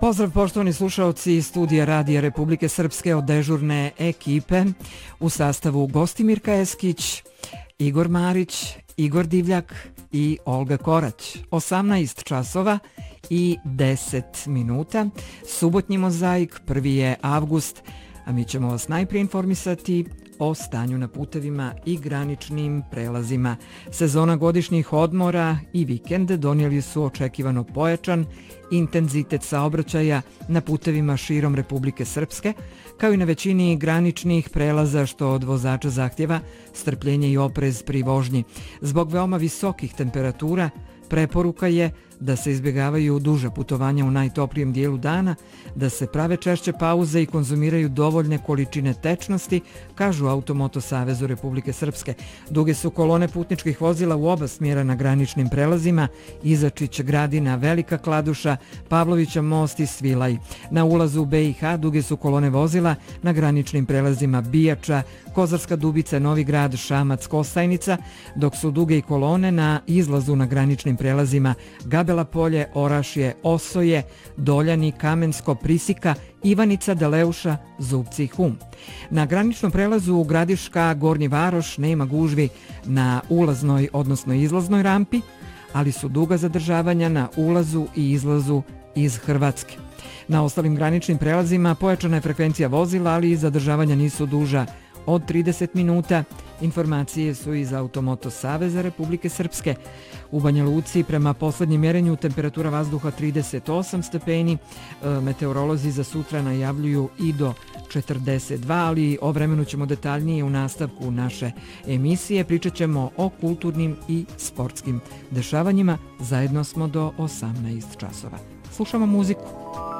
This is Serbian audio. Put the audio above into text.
Pozdrav poštovani slušaoci studija Radija Republike Srpske od dežurne ekipe u sastavu Gostimirka Eskić, Igor Marić, Igor Divljak i Olga Korać. 18 časova i 10 minuta. Subotnji mozaik, 1. je avgust, a mi ćemo vas najprije informisati o stanju na putevima i graničnim prelazima. Sezona godišnjih odmora i vikende donijeli su očekivano pojačan intenzitet saobraćaja na putevima širom Republike Srpske, kao i na većini graničnih prelaza, što od vozača zahtjeva strpljenje i oprez pri vožnji. Zbog veoma visokih temperatura preporuka je da se izbjegavaju duža putovanja u najtoplijem dijelu dana, da se prave češće pauze i konzumiraju dovoljne količine tečnosti, kažu Automoto Savezu Republike Srpske. Duge su kolone putničkih vozila u oba smjera na graničnim prelazima Izačić, Gradina, Velika Kladuša, Pavlovića most i Svilaj. Na ulazu u BiH duge su kolone vozila na graničnim prelazima Bijača, Kozarska Dubica, Novi Grad, Šamac, Kostajnica, dok su duge i kolone na izlazu na graničnim prelazima Gabela Polje, Orašje, Osoje, Doljani, Kamensko, Prisika, Ivanica, Deleuša, Zubci i Hum. Na graničnom prelazu Gradiška, Gornji Varoš nema gužvi na ulaznoj, odnosno izlaznoj rampi, ali su duga zadržavanja na ulazu i izlazu iz Hrvatske. Na ostalim graničnim prelazima pojačana je frekvencija vozila, ali i zadržavanja nisu duža od 30 minuta. Informacije su iz Automoto Saveza Republike Srpske. U Banja Luci prema poslednjem mjerenju temperatura vazduha 38 stepeni. Meteorolozi za sutra najavljuju i do 42, ali o vremenu ćemo detaljnije u nastavku naše emisije. Pričat ćemo o kulturnim i sportskim dešavanjima. Zajedno smo do 18 časova. Slušamo muziku.